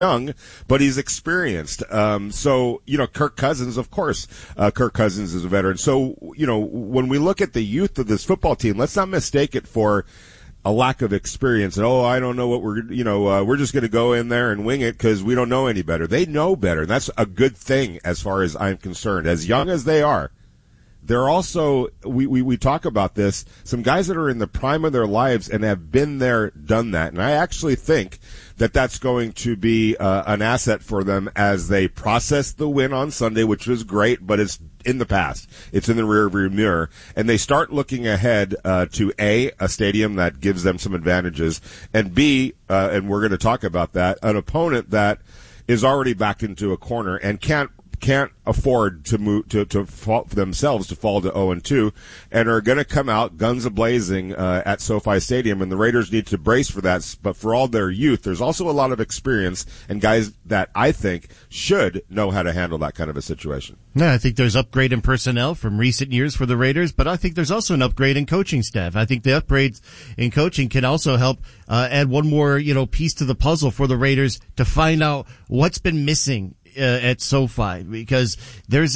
young, but he's experienced. So, Kirk Cousins, of course, Kirk Cousins is a veteran. So, when we look at the youth of this football team, let's not mistake it for a lack of experience. And, I don't know what we're just going to go in there and wing it because we don't know any better. They know better. And that's a good thing as far as I'm concerned. As young as they are, they're also, we talk about this, some guys that are in the prime of their lives and have been there, done that. And I actually think that that's going to be an asset for them as they process the win on Sunday, which was great, but it's in the past. It's in the rearview mirror. And they start looking ahead to A, a stadium that gives them some advantages, and B, and we're going to talk about that, an opponent that is already backed into a corner and can't afford to move to fall themselves to fall to 0-2, and are going to come out guns a-blazing at SoFi Stadium, and the Raiders need to brace for that. But for all their youth, there's also a lot of experience and guys that I think should know how to handle that kind of a situation. Yeah, I think there's upgrade in personnel from recent years for the Raiders, but I think there's also an upgrade in coaching staff. I think the upgrades in coaching can also help add one more piece to the puzzle for the Raiders to find out what's been missing at SoFi, because there's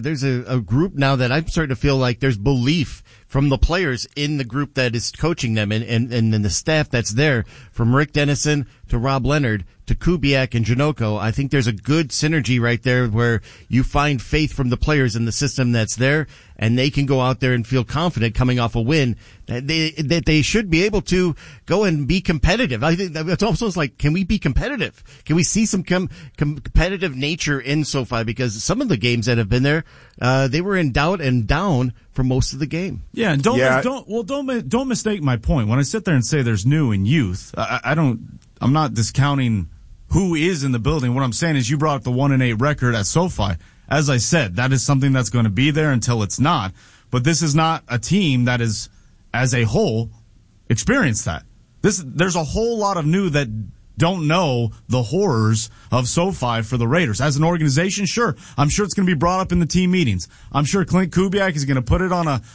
a group now that I'm starting to feel like there's belief from the players in the group that is coaching them and the staff that's there, from Rick Dennison to Rob Leonard to Kubiak and Janocko. I think there's a good synergy right there where you find faith from the players in the system that's there, and they can go out there and feel confident coming off a win that they should be able to go and be competitive. I think it's almost like, can we be competitive? Can we see some competitive nature in SoFi? Because some of the games that have been there, they were in doubt and down for most of the game. Yeah, and don't mistake my point. When I sit there and say there's new and youth, I'm not discounting who is in the building. What I'm saying is you brought up the 1-8 record at SoFi. As I said, that is something that's going to be there until it's not. But this is not a team that is, as a whole, experienced that. There's a whole lot of new that don't know the horrors of SoFi for the Raiders. As an organization, sure, I'm sure it's going to be brought up in the team meetings. I'm sure Clint Kubiak is going to put it on a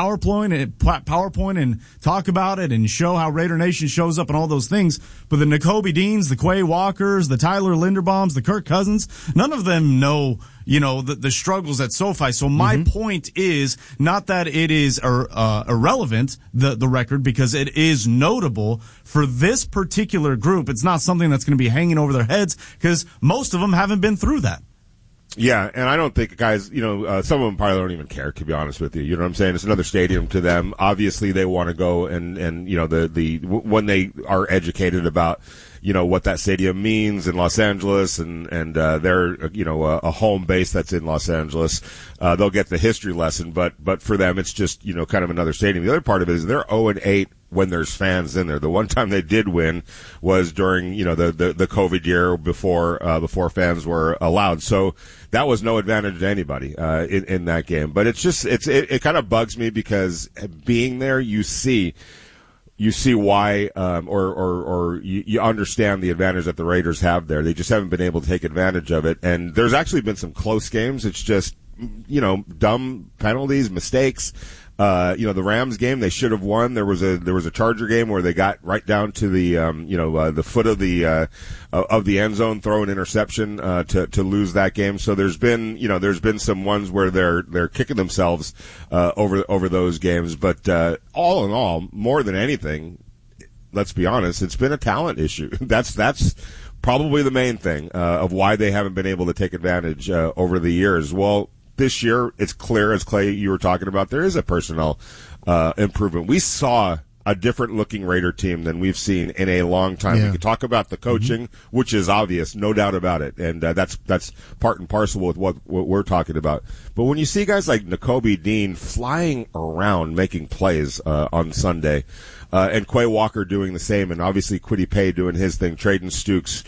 PowerPoint and talk about it and show how Raider Nation shows up and all those things. But the Nakobe Deans, the Quay Walkers, the Tyler Linderbaums, the Kirk Cousins, none of them know the struggles at SoFi. So my point is not that it is irrelevant, the record, because it is notable for this particular group. It's not something that's going to be hanging over their heads because most of them haven't been through that. Yeah, and I don't think guys, some of them probably don't even care, to be honest with you. You know what I'm saying? It's another stadium to them. Obviously, they want to go and when they are educated about, what that stadium means in Los Angeles and they're, a home base that's in Los Angeles, they'll get the history lesson. But for them, it's just, kind of another stadium. The other part of it is they're 0-8 when there's fans in there. The one time they did win was during, the COVID year before fans were allowed. So that was no advantage to anybody, in that game. But it kind of bugs me because being there, you see why, or you understand the advantage that the Raiders have there. They just haven't been able to take advantage of it. And there's actually been some close games. It's just, dumb penalties, mistakes. The Rams game, they should have won. There was a Charger game where they got right down to the, the foot of the end zone, throw an interception, to lose that game. So there's been some ones where they're kicking themselves, over those games. But, all in all, more than anything, let's be honest, it's been a talent issue. That's probably the main thing, of why they haven't been able to take advantage, over the years. Well, this year, it's clear, as Clay, you were talking about, there is a personnel improvement. We saw a different-looking Raider team than we've seen in a long time. Yeah. We could talk about the coaching, which is obvious, no doubt about it, and that's part and parcel with what we're talking about. But when you see guys like Nakobe Dean flying around making plays on Sunday, and Quay Walker doing the same, and obviously Kwity Paye doing his thing, Traden Stukes,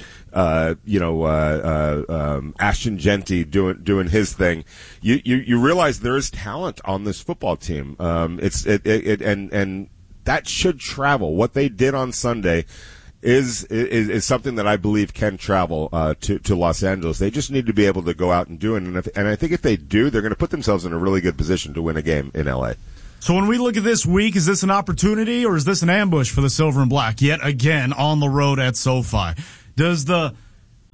Ashton Genty doing his thing. You realize there is talent on this football team. And that should travel. What they did on Sunday is something that I believe can travel to Los Angeles. They just need to be able to go out and do it. And I think if they do, they're going to put themselves in a really good position to win a game in LA. So when we look at this week, is this an opportunity or is this an ambush for the Silver and Black yet again on the road at SoFi? Does the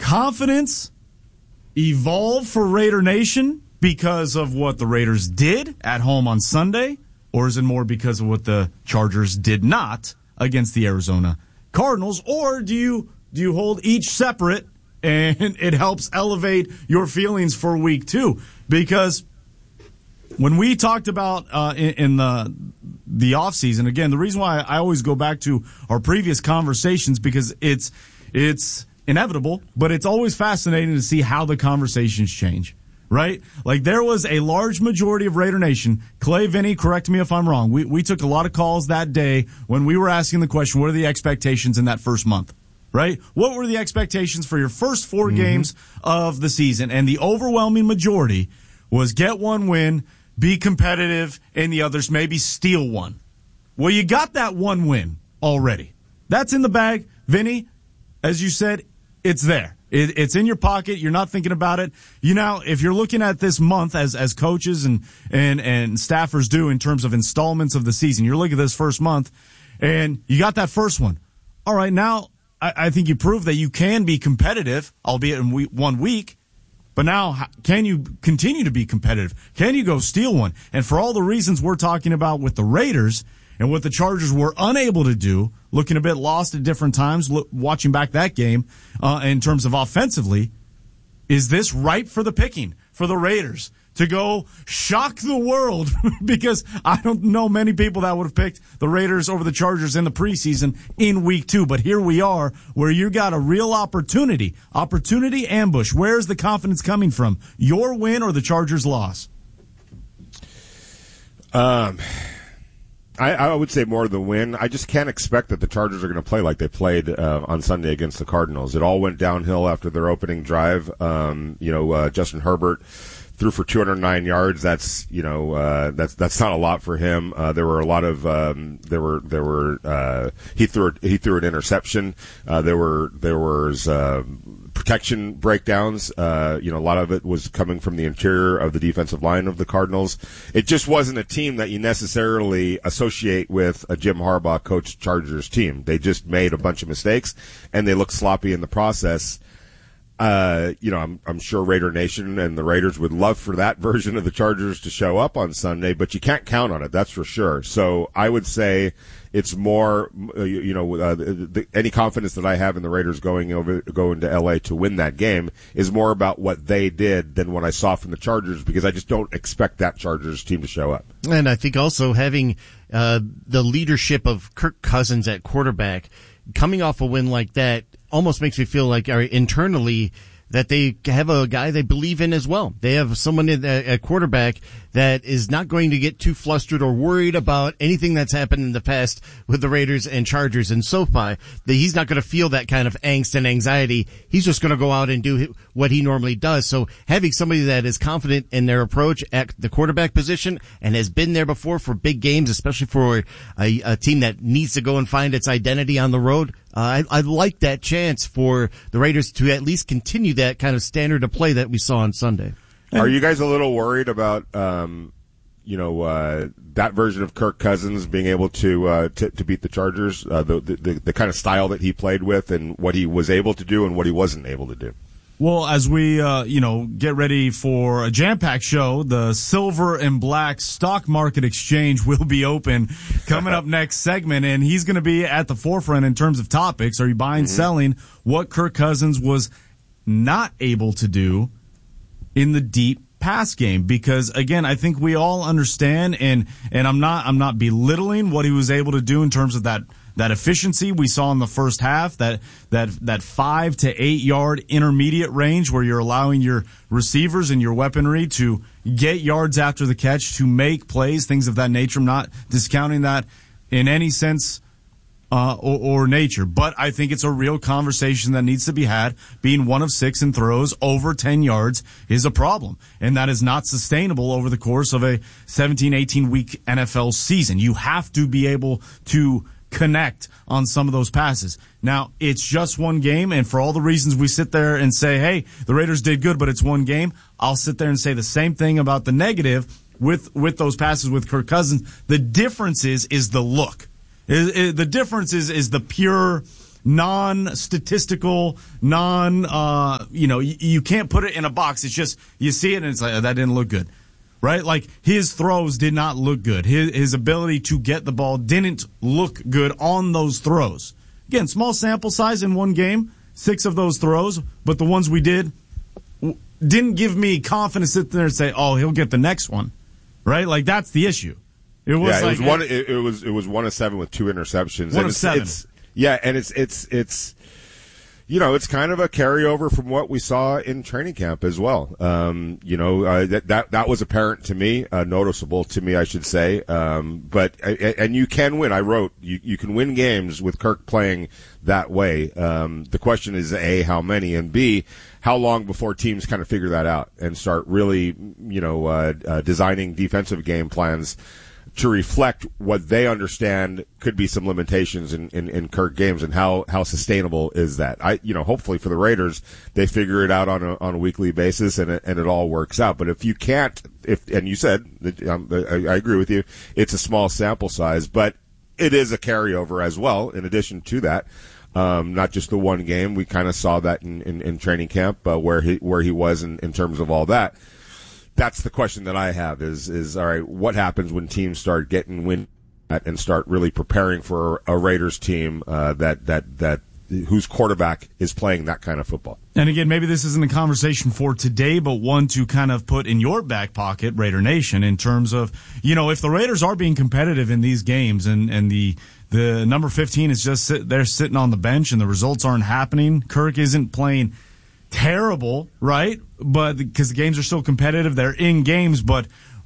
confidence evolve for Raider Nation because of what the Raiders did at home on Sunday, or is it more because of what the Chargers did not against the Arizona Cardinals, or do you hold each separate and it helps elevate your feelings for week 2? Because when we talked about in the offseason, again, the reason why I always go back to our previous conversations, because it's inevitable, but it's always fascinating to see how the conversations change, right? Like, there was a large majority of Raider Nation, Clay, Vinny, correct me if I'm wrong, we took a lot of calls that day when we were asking the question, what are the expectations in that first month, right? What were the expectations for your first 4 games of the season? And the overwhelming majority was get one win, be competitive, and the others maybe steal one. Well, you got that one win already. That's in the bag. Vinny, as you said, it's there. It's in your pocket. You're not thinking about it. You know, if you're looking at this month as coaches and staffers do in terms of installments of the season, you're looking at this first month and you got that first one. All right, now I think you proved that you can be competitive, albeit in 1 week. But now, can you continue to be competitive? Can you go steal one? And for all the reasons we're talking about with the Raiders and what the Chargers were unable to do, looking a bit lost at different times, watching back that game in terms of offensively, is this ripe for the picking for the Raiders to go shock the world? Because I don't know many people that would have picked the Raiders over the Chargers in the preseason in week 2. But here we are, where you got a real opportunity ambush. Where's the confidence coming from? Your win or the Chargers' loss? I would say more the win. I just can't expect that the Chargers are going to play like they played on Sunday against the Cardinals. It all went downhill after their opening drive. Justin Herbert threw for 209 yards. That's that's not a lot for him. There were a lot of he threw an interception. There was protection breakdowns. A lot of it was coming from the interior of the defensive line of the Cardinals. It just wasn't a team that you necessarily associate with a Jim Harbaugh coached Chargers team. They just made a bunch of mistakes and they looked sloppy in the process. I'm sure Raider Nation and the Raiders would love for that version of the Chargers to show up on Sunday, but you can't count on it. That's for sure. So I would say it's more, any confidence that I have in the Raiders going to LA to win that game is more about what they did than what I saw from the Chargers, because I just don't expect that Chargers team to show up. And I think also having the leadership of Kirk Cousins at quarterback, coming off a win like that, almost makes me feel like internally that they have a guy they believe in as well. They have someone at quarterback that is not going to get too flustered or worried about anything that's happened in the past with the Raiders and Chargers and SoFi. He's not going to feel that kind of angst and anxiety. He's just going to go out and do what he normally does. So having somebody that is confident in their approach at the quarterback position and has been there before for big games, especially for a team that needs to go and find its identity on the road, I like that chance for the Raiders to at least continue that kind of standard of play that we saw on Sunday. Are you guys a little worried about, that version of Kirk Cousins being able to beat the Chargers, the kind of style that he played with and what he was able to do and what he wasn't able to do? Well, as we, get ready for a jam-packed show, the Silver and Black Stock Market Exchange will be open coming up next segment, and he's going to be at the forefront in terms of topics. Are you buying, selling, what Kirk Cousins was not able to do in the deep pass game? Because again, I think we all understand, and I'm not belittling what he was able to do in terms of that efficiency we saw in the first half, that 5 to 8 yard intermediate range where you're allowing your receivers and your weaponry to get yards after the catch, to make plays, things of that nature. I'm not discounting that in any sense or nature, but I think it's a real conversation that needs to be had. Being 1 of 6 in throws over 10 yards is a problem, and that is not sustainable over the course of a 17, 18-week NFL season. You have to be able to connect on some of those passes. Now, it's just one game, and for all the reasons we sit there and say, hey, the Raiders did good, but it's one game, I'll sit there and say the same thing about the negative with those passes with Kirk Cousins. The difference is the look. The difference is the pure non-statistical, you can't put it in a box. It's just, you see it and it's like, oh, that didn't look good. Right? Like, his throws did not look good. His ability to get the ball didn't look good on those throws. Again, small sample size in one game, 6 of those throws, but the ones we didn't give me confidence to sit there and say, oh, he'll get the next one. Right? Like, that's the issue. It was it was 1 of 7 with 2 interceptions. 1 of 7. It's it's kind of a carryover from what we saw in training camp as well. That was apparent to me, noticeable to me, I should say. But you can win. I wrote you can win games with Kirk playing that way. The question is A, how many, and B, how long before teams kind of figure that out and start really designing defensive game plans to reflect what they understand could be some limitations in Kirk games, and how sustainable is that? Hopefully for the Raiders, they figure it out on a weekly basis and it all works out. But if you can't, and you said, I agree with you, it's a small sample size, but it is a carryover as well. In addition to that, not just the one game, we kind of saw that in training camp, where he was in terms of all that. That's the question that I have is all right, what happens when teams start getting wind and start really preparing for a Raiders team that whose quarterback is playing that kind of football? And again, maybe this isn't a conversation for today, but one to kind of put in your back pocket, Raider Nation, in terms of, if the Raiders are being competitive in these games and the number 15 is just they're sitting on the bench and the results aren't happening, Kirk isn't playing terrible, right? But because the games are still competitive, they're in games. But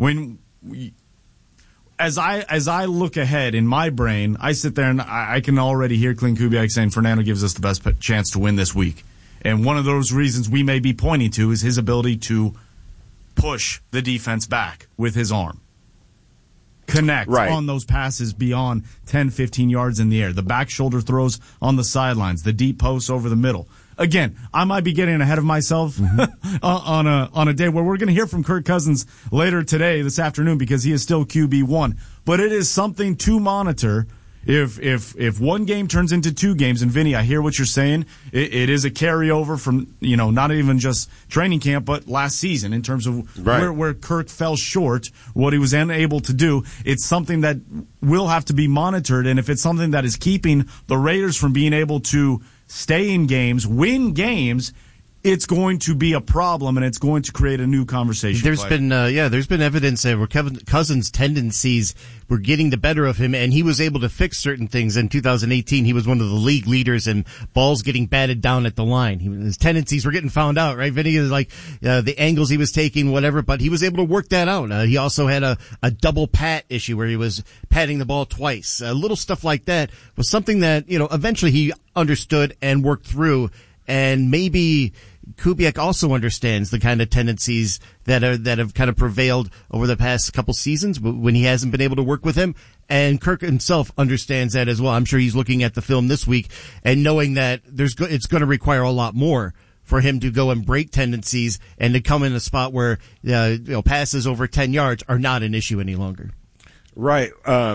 as I look ahead in my brain, I sit there and I can already hear Clint Kubiak saying Fernando gives us the best chance to win this week. And one of those reasons we may be pointing to is his ability to push the defense back with his arm. Connect on those passes beyond 10, 15 yards in the air. The back shoulder throws on the sidelines, the deep posts over the middle. Again, I might be getting ahead of myself on a day where we're going to hear from Kirk Cousins later today, this afternoon, because he is still QB1. But it is something to monitor. If one game turns into 2 games, and Vinny, I hear what you're saying. It is a carryover from not even just training camp, but last season in terms of where Kirk fell short, what he was unable to do. It's something that will have to be monitored, and if it's something that is keeping the Raiders from being able to stay in games, win games, it's going to be a problem, and it's going to create a new conversation. There's been evidence where Cousins' tendencies were getting the better of him, and he was able to fix certain things. In 2018, he was one of the league leaders in balls getting batted down at the line. His tendencies were getting found out, right? Vinny, like the angles he was taking, whatever, but he was able to work that out. He also had a double pat issue where he was patting the ball twice. Little stuff like that was something that eventually he understood and worked through, and maybe Kubiak also understands the kind of tendencies that have kind of prevailed over the past couple seasons when he hasn't been able to work with him. And Kirk himself understands that as well. I'm sure he's looking at the film this week and knowing that it's going to require a lot more for him to go and break tendencies and to come in a spot where passes over 10 yards are not an issue any longer. Right.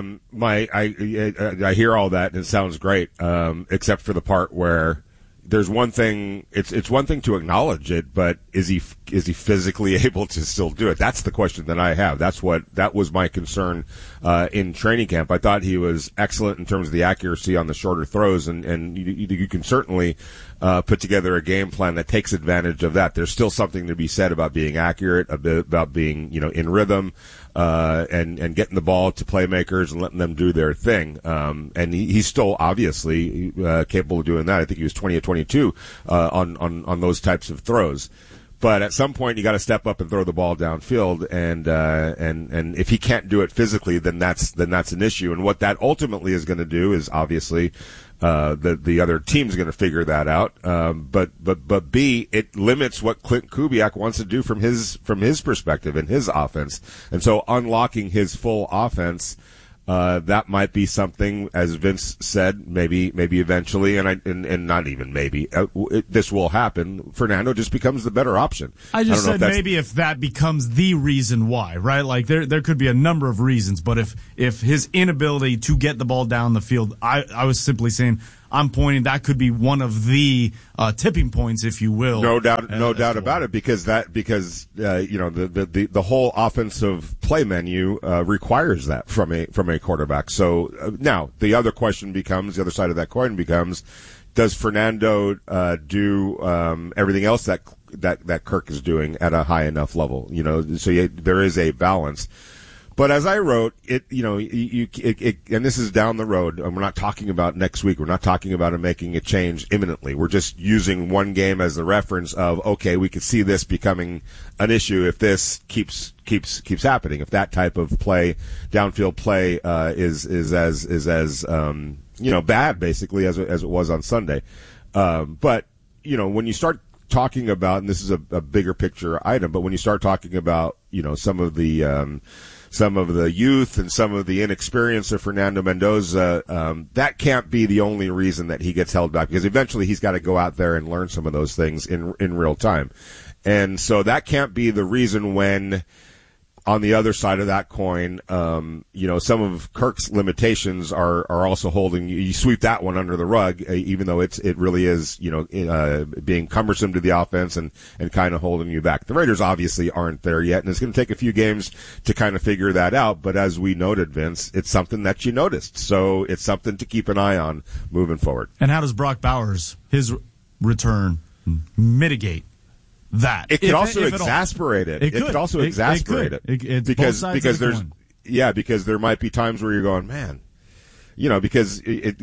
I hear all that and it sounds great, except for the part where there's one thing. It's one thing to acknowledge it, but is he physically able to still do it? That's the question that I have. That was my concern in training camp. I thought he was excellent in terms of the accuracy on the shorter throws, and you can certainly put together a game plan that takes advantage of that. There's still something to be said about being accurate, about being in rhythm, and getting the ball to playmakers and letting them do their thing. And he's still obviously capable of doing that. I think he was 20 of 22 on those types of throws. But at some point, you got to step up and throw the ball downfield, and if he can't do it physically, then that's an issue. And what that ultimately is going to do is obviously the other team's going to figure that out. But B, it limits what Clint Kubiak wants to do from his perspective and his offense. And so unlocking his full offense, that might be something, as Vince said, maybe eventually, and not even maybe, this will happen. Fernando just becomes the better option. I just said maybe if that becomes the reason why, right? Like there could be a number of reasons, but if his inability to get the ball down the field, I was simply saying, I'm pointing that could be one of the tipping points, if you will. No doubt about it, because the whole offensive play menu requires that from a quarterback. So now the other question becomes, the other side of that coin becomes, does Fernando do everything else that Kirk is doing at a high enough level? So there is a balance. But as I wrote, and this is down the road, and we're not talking about next week. We're not talking about making a change imminently. We're just using one game as the reference of, okay, we could see this becoming an issue if this keeps happening. If that type of play, downfield play, is as bad basically as it was on Sunday. But when you start talking about, and this is a bigger picture item, but when you start talking about, some of the youth and some of the inexperience of Fernando Mendoza, that can't be the only reason that he gets held back, because eventually he's got to go out there and learn some of those things in real time. And so that can't be the reason when, on the other side of that coin, some of Kirk's limitations are also holding you sweep that one under the rug, even though it really is, being cumbersome to the offense and kind of holding you back. The Raiders obviously aren't there yet, and it's going to take a few games to kind of figure that out. But as we noted, Vince, it's something that you noticed. So it's something to keep an eye on moving forward. And how does Brock Bowers, his return, mitigate that? It could also exasperate it. It could also exasperate it. Because there might be times where you're going, man, because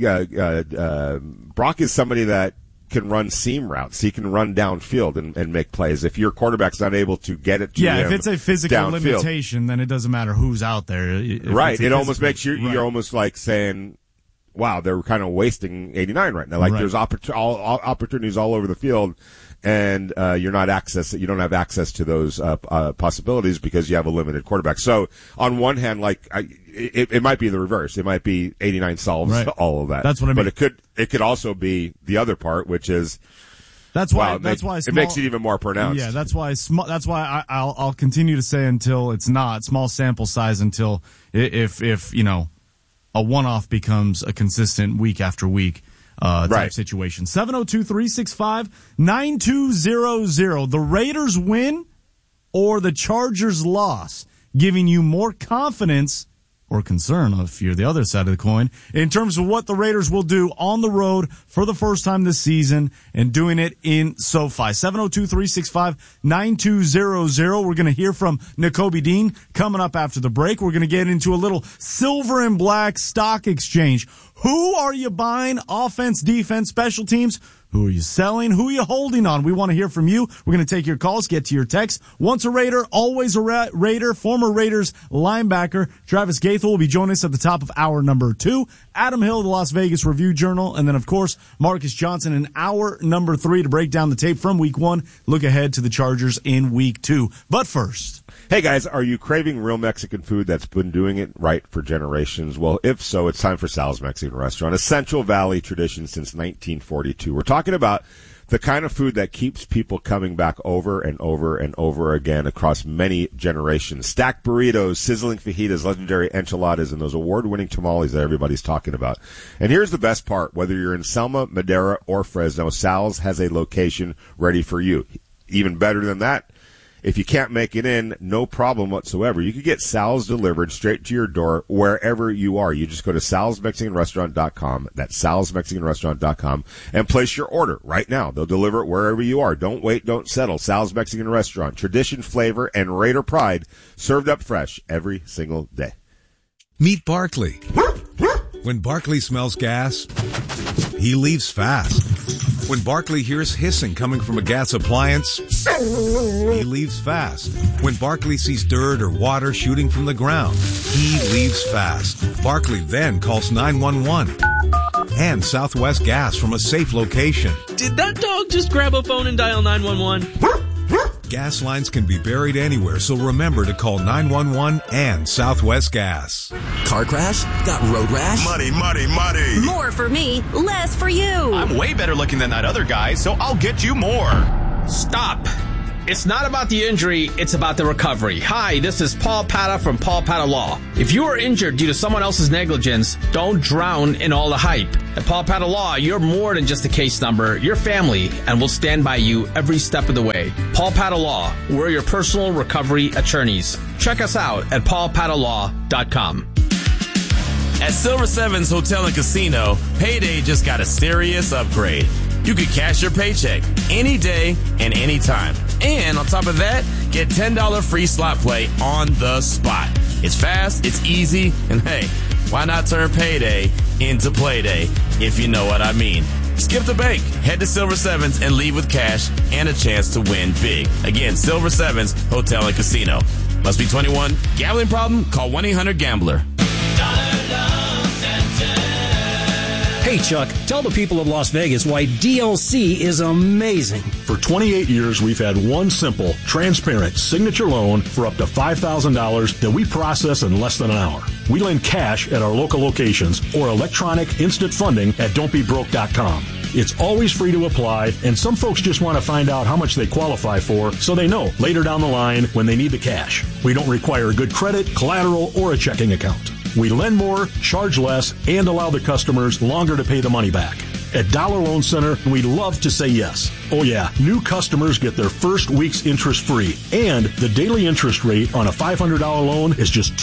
Brock is somebody that can run seam routes. He can run downfield and make plays. If your quarterback's not able to get it to him, if it's a physical limitation, then it doesn't matter who's out there. Right. It almost makes you're almost like saying, wow, they're kind of wasting 89 right now. Like there's opportunities all over the field. And you don't have access to those possibilities because you have a limited quarterback. So on one hand, it might be the reverse. It might be 89 solves all of that. That's what I mean. But it could also be the other part, which is it makes it even more pronounced. Yeah, that's why I'll continue to say until it's not small sample size, until if a one-off becomes a consistent week after week type situation. 702-365-9200. The Raiders win or the Chargers loss, giving you more confidence or concern, if you're the other side of the coin, in terms of what the Raiders will do on the road for the first time this season and doing it in SoFi. 702-365-9200. We're going to hear from Nakobe Dean coming up after the break. We're going to get into a little silver and black stock exchange. Who are you buying? Offense, defense, special teams? Who are you selling? Who are you holding on? We want to hear from you. We're going to take your calls, get to your texts. Once a Raider, always a Raider. Former Raiders linebacker Travis Gaethel will be joining us at the top of hour number 2. Adam Hill, the Las Vegas Review-Journal. And then, of course, Marcus Johnson in hour number 3 to break down the tape from week 1. Look ahead to the Chargers in week 2. But first, hey guys, are you craving real Mexican food that's been doing it right for generations? Well, if so, it's time for Sal's Mexican Restaurant, a Central Valley tradition since 1942. We're talking about the kind of food that keeps people coming back over and over and over again across many generations. Stacked burritos, sizzling fajitas, legendary enchiladas, and those award-winning tamales that everybody's talking about. And here's the best part. Whether you're in Selma, Madera, or Fresno, Sal's has a location ready for you. Even better than that, if you can't make it in, no problem whatsoever. You can get Sal's delivered straight to your door wherever you are. You just go to salsmexicanrestaurant.com. That's salsmexicanrestaurant.com and place your order right now. They'll deliver it wherever you are. Don't wait, don't settle. Sal's Mexican Restaurant. Tradition, flavor, and Raider pride served up fresh every single day. Meet Barkley. When Barkley smells gas, he leaves fast. When Barkley hears hissing coming from a gas appliance, he leaves fast. When Barkley sees dirt or water shooting from the ground, he leaves fast. Barkley then calls 911 and Southwest Gas from a safe location. Did that dog just grab a phone and dial 911? Gas lines can be buried anywhere, so remember to call 911 and Southwest Gas. Car crash? Got road rash? Muddy. More for me, less for you. I'm way better looking than that other guy, so I'll get you more. Stop. It's not about the injury, it's about the recovery. Hi, this is Paul Pata from Paul Pata Law. If you are injured due to someone else's negligence, don't drown in all the hype. At Paul Pata Law, you're more than just a case number. You're family, and we'll stand by you every step of the way. Paul Pata Law, we're your personal recovery attorneys. Check us out at paulpatalaw.com. At Silver Sevens Hotel and Casino, Payday just got a serious upgrade. You could cash your paycheck any day and any time. And on top of that, get $10 free slot play on the spot. It's fast, it's easy, and hey, why not turn payday into playday, if you know what I mean. Skip the bank, head to Silver Sevens and leave with cash and a chance to win big. Again, Silver Sevens Hotel and Casino. Must be 21. Gambling problem? Call 1-800-GAMBLER. Hey, Chuck, tell the people of Las Vegas why DLC is amazing. For 28 years, we've had one simple, transparent signature loan for up to $5,000 that we process in less than an hour. We lend cash at our local locations or electronic instant funding at don'tbebroke.com. It's always free to apply, and some folks just want to find out how much they qualify for so they know later down the line when they need the cash. We don't require good credit, collateral, or a checking account. We lend more, charge less, and allow the customers longer to pay the money back. At Dollar Loan Center, we love to say yes. Oh yeah, new customers get their first week's interest free, and the daily interest rate on a $500 loan is just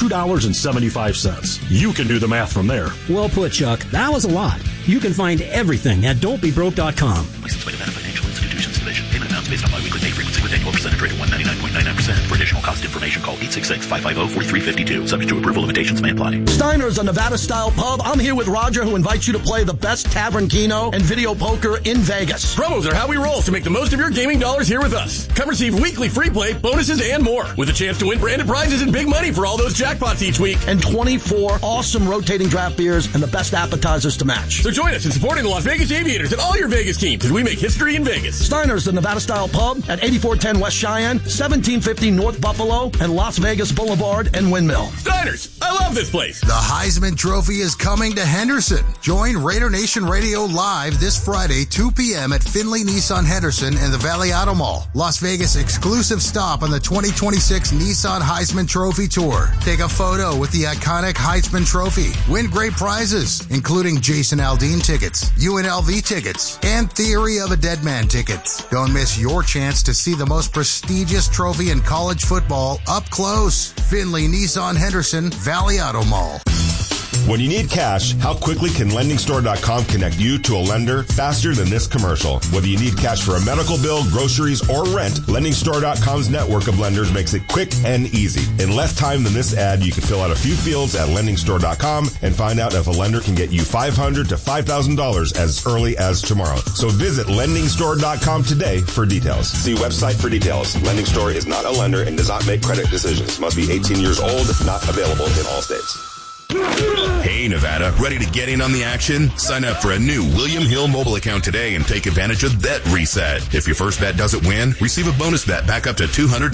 $2.75. You can do the math from there. Well put, Chuck. That was a lot. You can find everything at don'tbebroke.com. Licensed by Nevada Financial Institutions Division. Payment amounts based on biweekly pay frequency with annual percentage rate of 199.99%. For additional cost information, call 866-550-4352. Subject to approval, limitations may apply. Steiner's, a Nevada-style pub. I'm here with Roger, who invites you to play the best tavern keno and video poker in Vegas. Promos are how we roll to make the most of your gaming dollars here with us. Come receive weekly free play, bonuses, and more, with a chance to win branded prizes and big money for all those jackpots each week. And 24 awesome rotating draft beers and the best appetizers to match. So join us in supporting the Las Vegas Aviators and all your Vegas teams as we make history in Vegas. Steiner's, the Nevada-style pub at 8410 West Cheyenne, 1750 North Buffalo, and Las Vegas Boulevard and Windmill. Steiner's, I love this place. The Heisman Trophy is coming to Henderson. Join Raider Nation Radio live this Friday, 2 p.m. at Finley Nissan Henderson and the Valley Auto Mall. Las Vegas' exclusive stop on the 2026 Nissan Heisman Trophy Tour. Take a photo with the iconic Heisman Trophy. Win great prizes, including Jason Aldean tickets, UNLV tickets, and Theory of a Dead Man tickets. Don't miss your chance to see the most prestigious trophy in college football up close. Finley Nissan Henderson, Valley Auto Mall. When you need cash, how quickly can LendingStore.com connect you to a lender faster than this commercial? Whether you need cash for a medical bill, groceries, or rent, LendingStore.com's network of lenders makes it quick and easy. In less time than this ad, you can fill out a few fields at LendingStore.com and find out if a lender can get you $500 to $5,000 as early as tomorrow. So visit LendingStore.com today for details. See website for details. Lending Store is not a lender and does not make credit decisions. Must be 18 years old. Not available in all states. Hey, Nevada, ready to get in on the action? Sign up for a new William Hill mobile account today and take advantage of Bet Reset. If your first bet doesn't win, receive a bonus bet back up to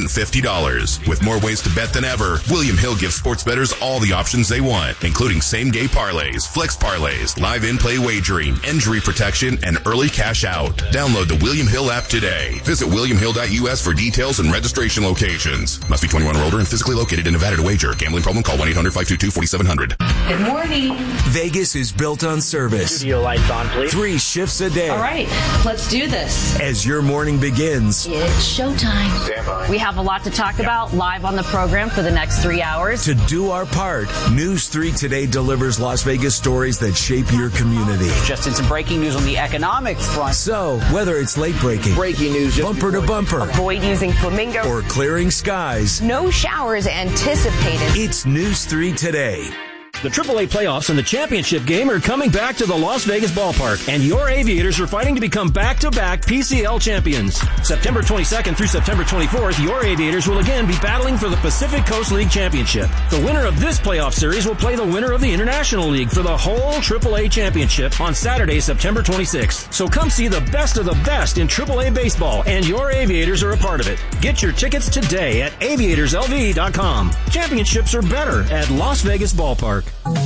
$250. With more ways to bet than ever, William Hill gives sports bettors all the options they want, including same-game parlays, flex parlays, live in-play wagering, injury protection, and early cash out. Download the William Hill app today. Visit williamhill.us for details and registration locations. Must be 21 or older and physically located in Nevada to wager. Gambling problem? Call 1-800-522-4700. Good morning. Vegas is built on service. Studio lights on, please. 3 shifts a day. All right, let's do this. As your morning begins. It's showtime. Stand by. We have a lot to talk about live on the program for the next 3 hours. To do our part, News 3 Today delivers Las Vegas stories that shape your community. Just in some breaking news on the economic front. So, whether it's late breaking, breaking news, bumper to bumper, avoid using flamingo, or clearing skies, no showers anticipated. It's News 3 Today. The AAA playoffs and the championship game are coming back to the Las Vegas ballpark, and your Aviators are fighting to become back-to-back PCL champions. September 22nd through September 24th, your Aviators will again be battling for the Pacific Coast League championship. The winner of this playoff series will play the winner of the International League for the whole AAA championship on Saturday, September 26th. So come see the best of the best in AAA baseball, and your Aviators are a part of it. Get your tickets today at aviatorslv.com. Championships are better at Las Vegas Ballpark.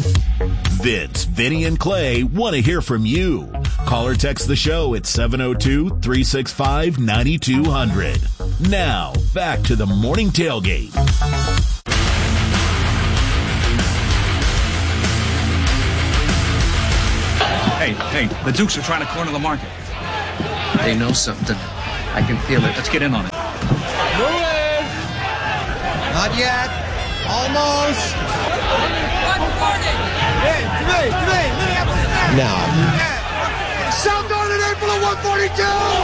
Vince, Vinny, and Clay want to hear from you. Call or text the show at 702-365-9200. Now, back to the morning tailgate. Hey, the Dukes are trying to corner the market. They know something. I can feel it. Let's get in on it. Moving! Not yet. Almost. 140. Hey, three. Now. South Garden April at 142.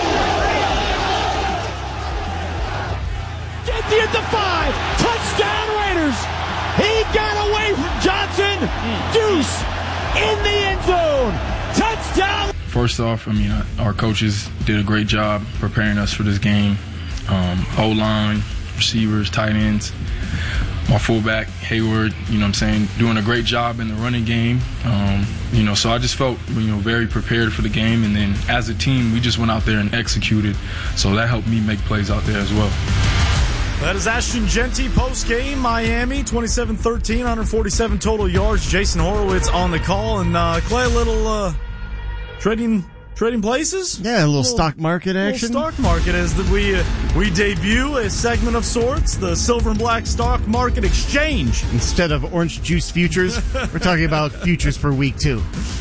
Genty at the 5. Touchdown Raiders. He got away from Johnson. Deuce in the end zone. Touchdown. First off, our coaches did a great job preparing us for this game. O-line, receivers, tight ends, my fullback, Hayward, doing a great job in the running game. So I just felt, very prepared for the game. And then as a team, we just went out there and executed. So that helped me make plays out there as well. That is Ashton Genty post-game, Miami, 27-13, 147 total yards. Jason Horowitz on the call. And Clay, a little trading places? Yeah, a little stock market action. Stock market as we debut a segment of sorts, the Silver and Black Stock Market Exchange. Instead of orange juice futures, we're talking about futures for week 2.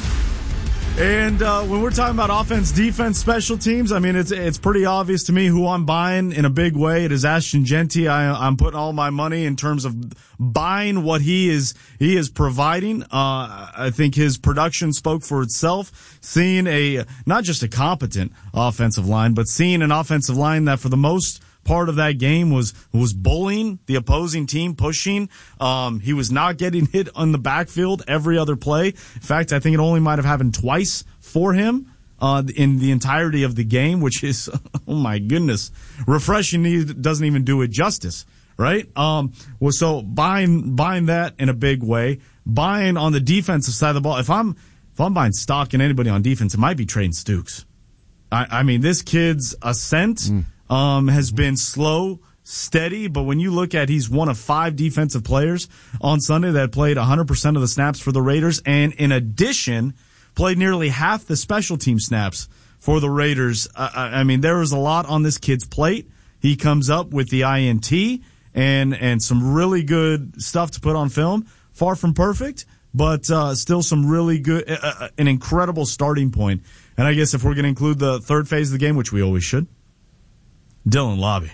And when we're talking about offense, defense, special teams, it's pretty obvious to me who I'm buying in a big way. It is Ashton Genty. I'm putting all my money in terms of buying what he is providing. I think his production spoke for itself. Seeing not just a competent offensive line, but seeing an offensive line that for the most part of that game was bullying the opposing team, pushing. He was not getting hit on the backfield every other play. In fact, I think it only might have happened twice for him in the entirety of the game, which is, oh my goodness, refreshing. He doesn't even do it justice, right? So buying that in a big way, buying on the defensive side of the ball. If I'm buying stock in anybody on defense, it might be Trayden Stukes. This kid's ascent has been slow, steady, but when you look at, he's one of 5 defensive players on Sunday that played 100% of the snaps for the Raiders, and in addition, played nearly half the special team snaps for the Raiders. There was a lot on this kid's plate. He comes up with the INT and some really good stuff to put on film. Far from perfect, but still some really good, an incredible starting point. And I guess if we're going to include the third phase of the game, which we always should, Dylan Lobby.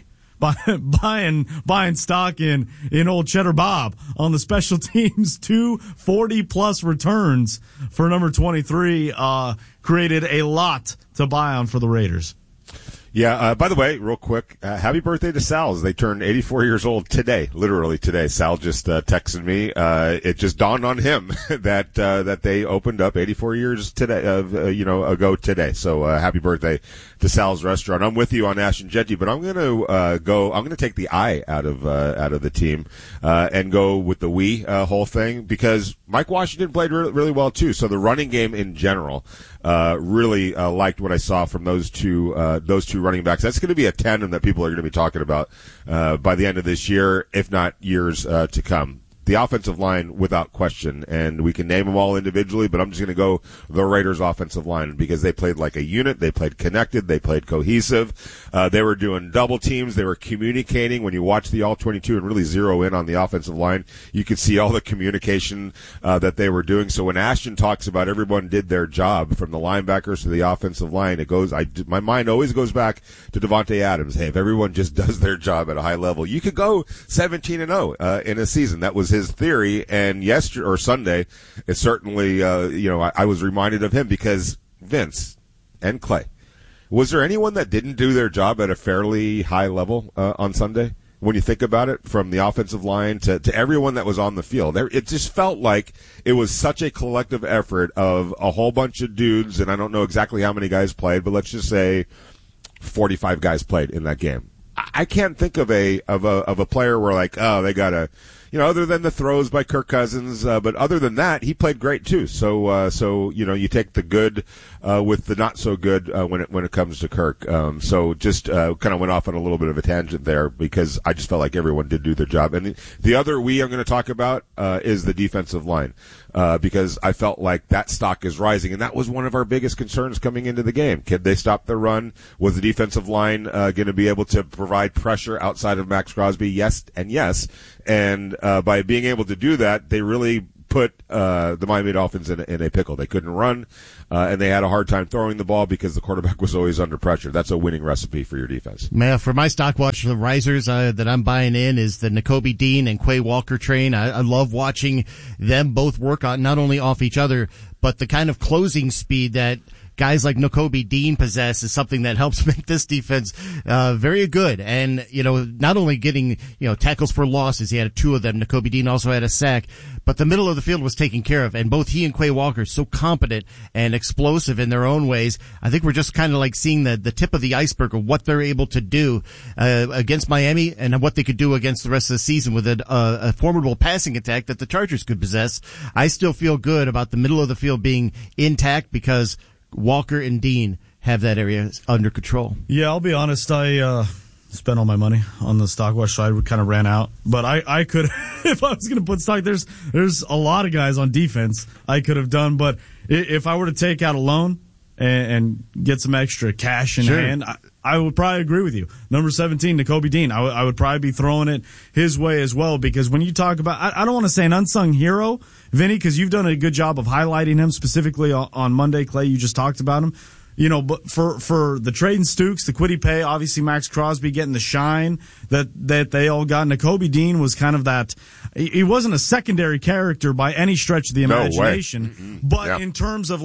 Buying stock in old Cheddar Bob on the special teams. 2 40-plus returns for number 23 created a lot to buy on for the Raiders. Yeah, by the way, real quick, happy birthday to Sal. They turned 84 years old today, literally today. Sal just texted me. It just dawned on him that they opened up 84 years today, ago today. So happy birthday to Sal's Restaurant. I'm with you on Ashton Genty, but I'm going to take the I out of the team and go with the we whole thing, because Mike Washington played really well too. So the running game in general, really liked what I saw from those two running backs. That's going to be a tandem that people are going to be talking about by the end of this year, if not years to come. The offensive line, without question, and we can name them all individually, but I'm just going to go the Raiders' offensive line because they played like a unit, they played connected, they played cohesive, they were doing double teams, they were communicating. When you watch the All-22 and really zero in on the offensive line, you could see all the communication that they were doing. So when Ashton talks about everyone did their job, from the linebackers to the offensive line, my mind always goes back to Devontae Adams. Hey, if everyone just does their job at a high level, you could go 17-0 in a season. That was his theory, and Sunday, it certainly, I was reminded of him, because Vince and Clay, was there anyone that didn't do their job at a fairly high level on Sunday? When you think about it, from the offensive line to everyone that was on the field, it just felt like it was such a collective effort of a whole bunch of dudes, and I don't know exactly how many guys played, but let's just say 45 guys played in that game. I can't think of a player where, like, oh, they got a other than the throws by Kirk Cousins, but other than that, he played great too. So you take the good with the not so good when it comes to Kirk. So just kind of went off on a little bit of a tangent there because I just felt like everyone did do their job. And the other I'm going to talk about is the defensive line because I felt like that stock is rising, and that was one of our biggest concerns coming into the game. Could they stop the run? Was the defensive line going to be able to provide pressure outside of Max Crosby? Yes and yes. And by being able to do that, they really put the Miami Dolphins in a pickle. They couldn't run, and they had a hard time throwing the ball because the quarterback was always under pressure. That's a winning recipe for your defense. For my stock watch, the risers that I'm buying in is the Nakobe Dean and Quay Walker train. I love watching them both work on not only off each other, but the kind of closing speed that guys like Nakobe Dean possess is something that helps make this defense very good. And, not only getting, tackles for losses, he had 2 of them. Nakobe Dean also had a sack, but the middle of the field was taken care of. And both he and Quay Walker are so competent and explosive in their own ways. I think we're just kind of like seeing the tip of the iceberg of what they're able to do against Miami and what they could do against the rest of the season with a formidable passing attack that the Chargers could possess. I still feel good about the middle of the field being intact because Walker and Dean have that area under control. Yeah, I'll be honest. I spent all my money on the stock watch, so I kind of ran out. But I could, if I was going to put stock, there's a lot of guys on defense I could have done. But if I were to take out a loan and get some extra cash in hand, I would probably agree with you. Number 17, Nakobe Dean. I would probably be throwing it his way as well, because when you talk about, I don't want to say an unsung hero, Vinny, because you've done a good job of highlighting him specifically on Monday. Clay, you just talked about him. But for the Traden Stukes, the Kwity Paye, obviously Max Crosby getting the shine that they all got. Nakobe Dean was kind of that. He wasn't a secondary character by any stretch of the imagination, but in terms of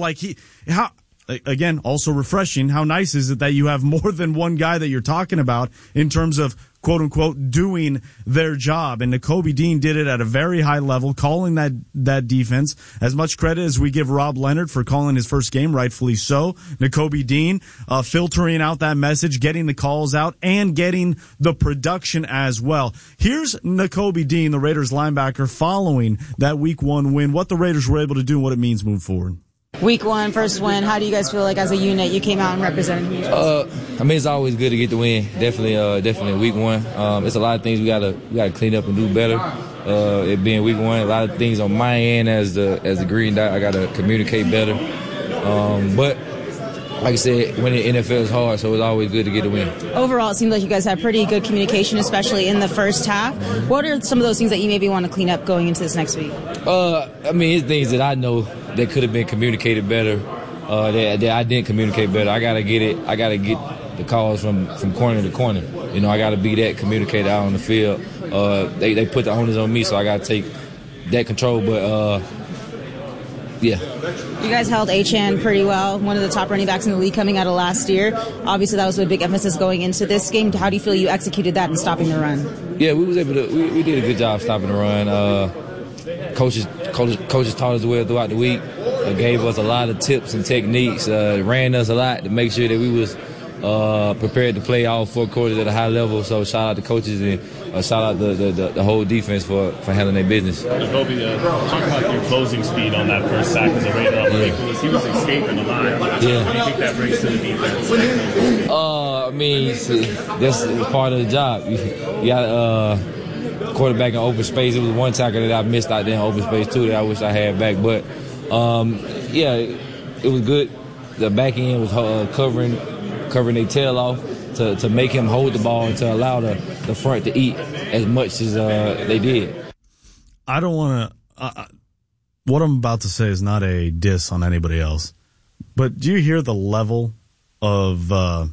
again, also refreshing. How nice is it that you have more than one guy that you're talking about in terms of quote unquote doing their job? And Nakobe Dean did it at a very high level, calling that defense. As much credit as we give Rob Leonard for calling his first game, rightfully so. Nakobe Dean filtering out that message, getting the calls out, and getting the production as well. Here's Nakobe Dean, the Raiders linebacker, following that Week 1 win, what the Raiders were able to do and what it means moving forward. Week 1, first win. How do you guys feel like as a unit you came out and represented me? It's always good to get the win. Definitely Week 1. It's a lot of things we gotta clean up and do better. It being Week 1, a lot of things on my end as the green dot. I gotta communicate better. But like I said, winning the NFL is hard, so it's always good to get a win. Overall, it seems like you guys have pretty good communication, especially in the first half. What are some of those things that you maybe want to clean up going into this next week? It's things that I know that could have been communicated better, that I didn't communicate better. I gotta get the calls from corner to corner. I gotta be that communicator out on the field. They put the onus on me, so I gotta take that control. But yeah. You guys held Achane pretty well, one of the top running backs in the league coming out of last year. Obviously, that was a big emphasis going into this game. How do you feel you executed that in stopping the run? Yeah, we was able to. We did a good job stopping the run. Coaches taught us well throughout the week. Gave us a lot of tips and techniques. Ran us a lot to make sure that we was prepared to play all 4 quarters at a high level. So shout out to coaches and shout out the whole defense for handling their business. Nakobe, talk about your closing speed on that first sack as a Raider off Nicholas. He was escaping a lot. What do you think that brings to the defense? That's part of the job. You got quarterback in open space. It was one tackle that I missed out there in open space too that I wish I had back. But it was good. The back end was covering their tail off to make him hold the ball and to allow the front to eat as much as they did. I don't want to. What I'm about to say is not a diss on anybody else, but do you hear the level of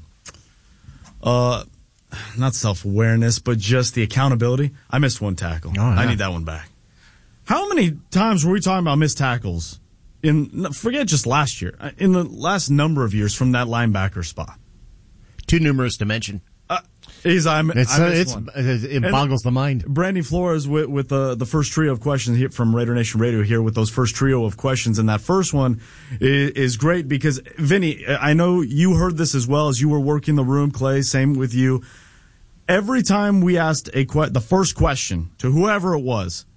not self-awareness, but just the accountability? I missed one tackle. Oh, yeah. I need that one back. How many times were we talking about missed tackles forget just last year, in the last number of years from that linebacker spot? Too numerous to mention. It boggles the mind. Brandy Flores with the first trio of questions here from Raider Nation Radio here with those first trio of questions. And that first one is great because, Vinny, I know you heard this as well as you were working the room, Clay, same with you. every time we asked the first question to whoever it was,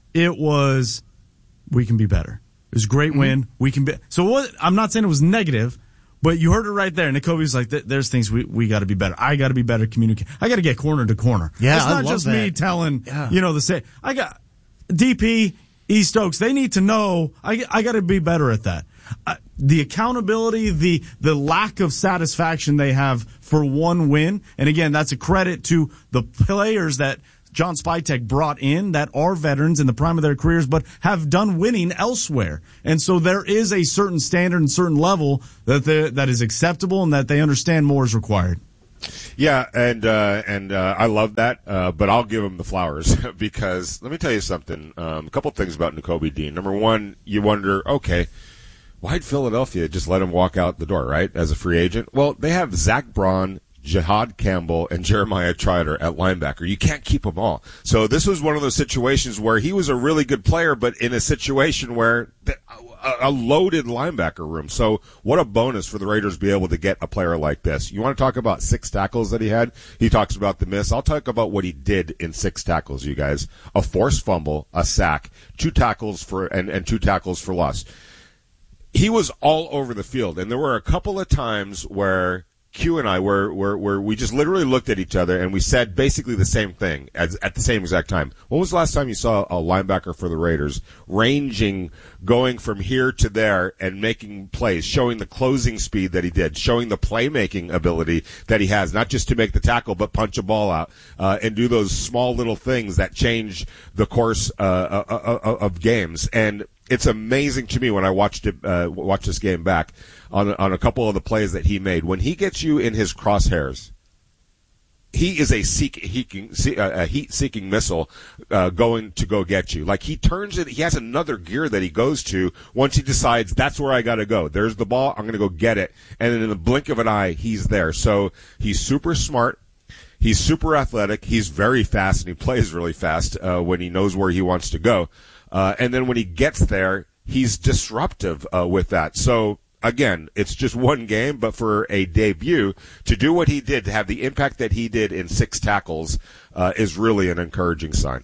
we can be better. It was a great win. We can be. So I'm not saying it was negative, but you heard it right there. Nick Kobe's like, there's things we got to be better. I got to be better communicating. I got to get corner to corner. Yeah, it's not I love just that. me telling, the say. I got DP, E. Stokes. They need to know. I got to be better at that. The accountability, the lack of satisfaction they have for one win, and again, that's a credit to the players that John Spytek brought in that are veterans in the prime of their careers, but have done winning elsewhere. And so there is a certain standard and certain level that is acceptable and that they understand more is required. Yeah, and I love that, but I'll give him the flowers because let me tell you something. A couple things about Nakobe Dean. Number one, you wonder, okay, why'd Philadelphia just let him walk out the door, right, as a free agent? Well, they have Zach Braun, Jihad Campbell, and Jeremiah Trotter at linebacker. You can't keep them all. So this was one of those situations where he was a really good player, but in a situation where a loaded linebacker room. So what a bonus for the Raiders to be able to get a player like this. You want to talk about 6 tackles that he had? He talks about the miss. I'll talk about what he did in 6 tackles, you guys. A forced fumble, a sack, 2 tackles for and 2 tackles for loss. He was all over the field, and there were a couple of times where Q and I where we just literally looked at each other and we said basically the same thing at the same exact time. When was the last time you saw a linebacker for the Raiders ranging, going from here to there and making plays, showing the closing speed that he did, showing the playmaking ability that he has, not just to make the tackle but punch a ball out and do those small little things that change the course of games. And it's amazing to me when I watched this game back on a couple of the plays that he made. When he gets you in his crosshairs, he is a heat-seeking missile going to go get you. Like, he turns it, he has another gear that he goes to once he decides that's where I got to go. There's the ball, I'm going to go get it. And then in the blink of an eye, he's there. So he's super smart. He's super athletic. He's very fast, and he plays really fast when he knows where he wants to go. And then when he gets there, he's disruptive with that. So, again, it's just one game, but for a debut, to do what he did, to have the impact that he did in 6 tackles, is really an encouraging sign.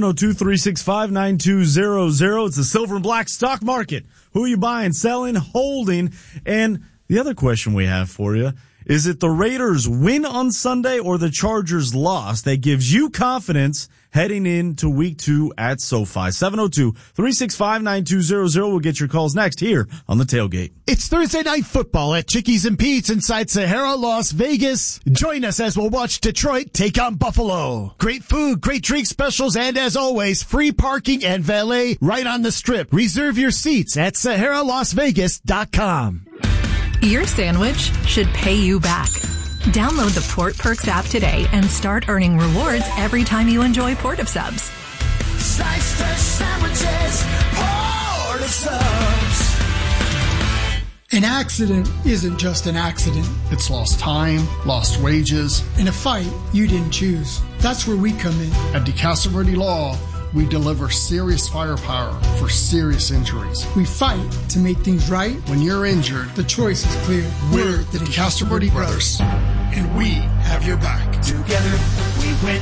702-365-9200. It's the silver and black stock market. Who are you buying, selling, holding? And the other question we have for you, is it the Raiders win on Sunday or the Chargers loss that gives you confidence heading into week 2 at SoFi? 702-365-9200. We'll get your calls next here on The Tailgate. It's Thursday Night Football at Chickies and Pete's inside Sahara, Las Vegas. Join us as we'll watch Detroit take on Buffalo. Great food, great drink specials, and as always, free parking and valet right on the strip. Reserve your seats at SaharaLasVegas.com. Your sandwich should pay you back. Download the Port Perks app today and start earning rewards every time you enjoy Port of Subs. Sliced fresh sandwiches, Port of Subs. An accident isn't just an accident. It's lost time, lost wages. In a fight you didn't choose. That's where we come in. At DeCastro Law, we deliver serious firepower for serious injuries. We fight to make things right. When you're injured, the choice is clear. We're the DeCastro Brothers, and we have your back. Together we win.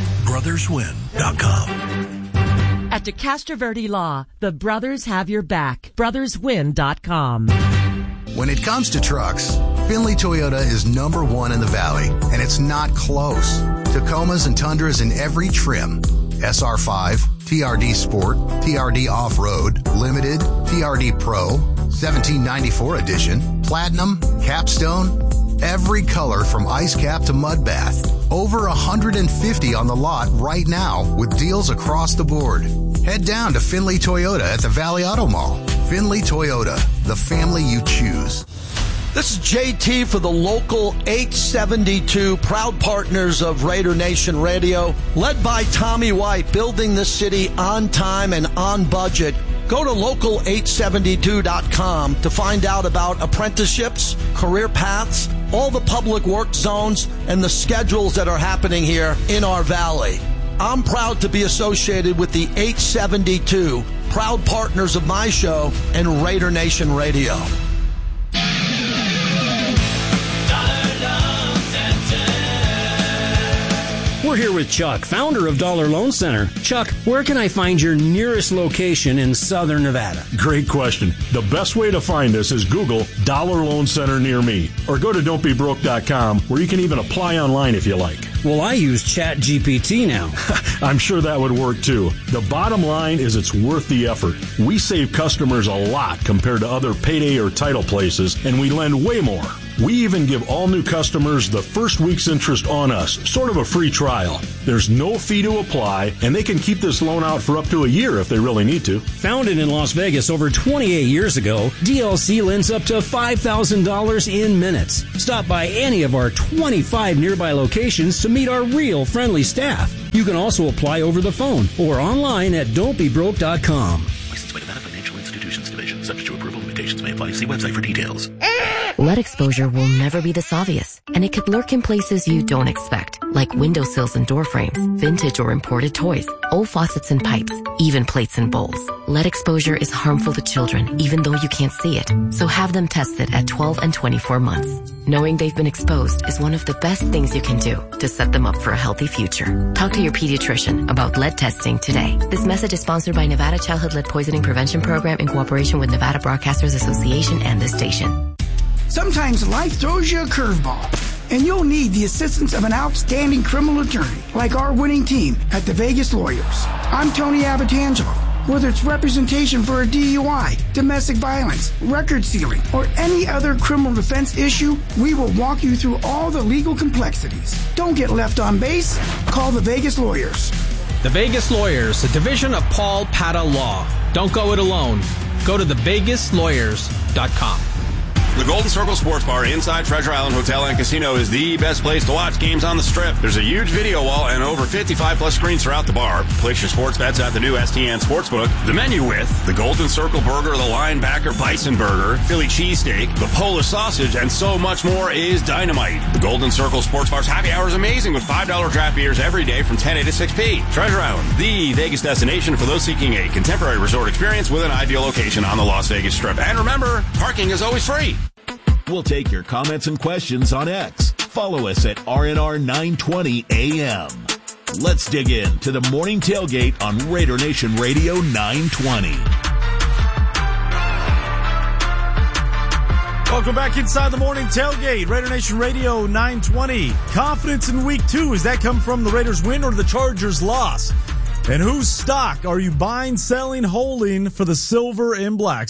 BrothersWin.com. At DeCastro Verde Law, the brothers have your back. BrothersWin.com. When it comes to trucks, Findlay Toyota is number 1 in the Valley, and it's not close. Tacomas and Tundras in every trim. SR5, TRD Sport, TRD Off-Road, Limited, TRD Pro, 1794 Edition, Platinum, Capstone, every color from Ice Cap to Mud Bath. Over 150 on the lot right now with deals across the board. Head down to Findlay Toyota at the Valley Auto Mall. Findlay Toyota, the family you choose. This is JT for the local 872, proud partners of Raider Nation Radio, led by Tommy White, building the city on time and on budget. Go to local872.com to find out about apprenticeships, career paths, all the public work zones, and the schedules that are happening here in our valley. I'm proud to be associated with the 872, proud partners of my show and Raider Nation Radio. We're here with Chuck, founder of Dollar Loan Center. Chuck, where can I find your nearest location in Southern Nevada? Great question. The best way to find us is Google Dollar Loan Center near me, or go to don'tbebroke.com, where you can even apply online if you like. Well, I use ChatGPT now. I'm sure that would work too. The bottom line is it's worth the effort. We save customers a lot compared to other payday or title places, and we lend way more. We even give all new customers the first week's interest on us, sort of a free trial. There's no fee to apply, and they can keep this loan out for up to a year if they really need to. Founded in Las Vegas over 28 years ago, DLC lends up to $5,000 in minutes. Stop by any of our 25 nearby locations to meet our real friendly staff. You can also apply over the phone or online at don'tbebroke.com. Licensed by Nevada Financial Institutions Division. Subject to approval. Limitations may apply. See website for details. Lead exposure will never be this obvious, and it could lurk in places you don't expect, like windowsills and door frames, vintage or imported toys, old faucets and pipes, even plates and bowls. Lead exposure is harmful to children, even though you can't see it, so have them tested at 12 and 24 months. Knowing they've been exposed is one of the best things you can do to set them up for a healthy future. Talk to your pediatrician about lead testing today. This message is sponsored by Nevada Childhood Lead Poisoning Prevention Program in cooperation with Nevada Broadcasters Association and this station. Sometimes life throws you a curveball, and you'll need the assistance of an outstanding criminal attorney like our winning team at the Vegas Lawyers. I'm Tony Abatangelo. Whether it's representation for a DUI, domestic violence, record sealing, or any other criminal defense issue, we will walk you through all the legal complexities. Don't get left on base. Call the Vegas Lawyers. The Vegas Lawyers, a division of Paul Pata Law. Don't go it alone. Go to thevegaslawyers.com. The Golden Circle Sports Bar inside Treasure Island Hotel and Casino is the best place to watch games on the Strip. There's a huge video wall and over 55-plus screens throughout the bar. Place your sports bets at the new STN Sportsbook. The menu with the Golden Circle Burger, the Linebacker Bison Burger, Philly Cheesesteak, the Polish Sausage, and so much more is dynamite. The Golden Circle Sports Bar's happy hour is amazing with $5 draft beers every day from 10 a to 6 p. Treasure Island, the Vegas destination for those seeking a contemporary resort experience with an ideal location on the Las Vegas Strip. And remember, parking is always free. We'll take your comments and questions on X. Follow us at RNR 920 AM. Let's dig in to the morning tailgate on Raider Nation Radio 920. Welcome back inside the morning tailgate, Raider Nation Radio 920. Confidence in week 2, does that come from the Raiders win or the Chargers loss? And whose stock are you buying, selling, holding for the silver and black?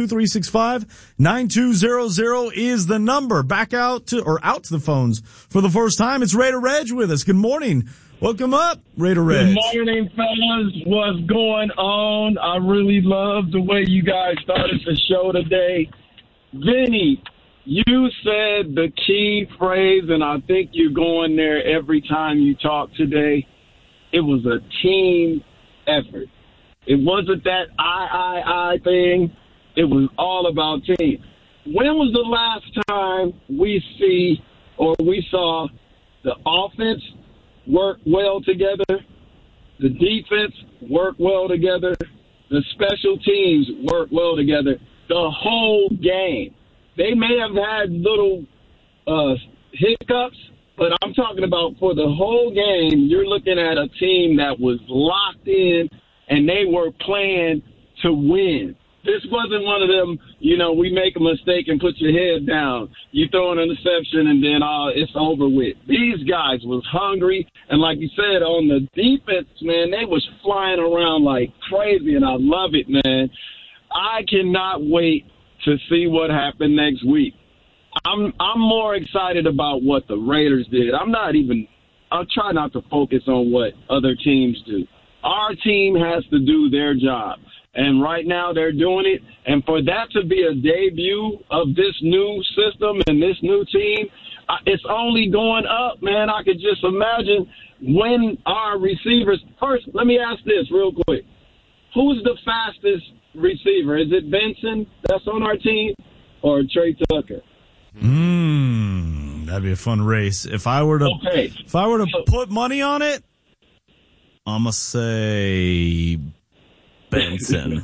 702-365-9200 is the number. Back out to the phones for the first time. It's Raider Reg with us. Good morning. Welcome up, Raider Reg. Good morning, fellas. What's going on? I really love the way you guys started the show today. Vinny, you said the key phrase, and I think you're going there every time you talk today. It was a team effort. It wasn't that I thing. It was all about team. When was the last time we saw the offense work well together, the defense work well together, the special teams work well together, the whole game? They may have had little hiccups, but I'm talking about for the whole game, you're looking at a team that was locked in and they were playing to win. This wasn't one of them, we make a mistake and put your head down. You throw an interception and then it's over with. These guys was hungry. And like you said, on the defense, man, they was flying around like crazy, and I love it, man. I cannot wait to see what happened next week. I'm more excited about what the Raiders did. I'll try not to focus on what other teams do. Our team has to do their job. And right now they're doing it. And for that to be a debut of this new system and this new team, it's only going up, man. I could just imagine when our receivers – first, let me ask this real quick. Who's the fastest receiver? Is it Benson that's on our team or Trey Tucker? That'd be a fun race. If I were to put money on it, I'm gonna say Benson.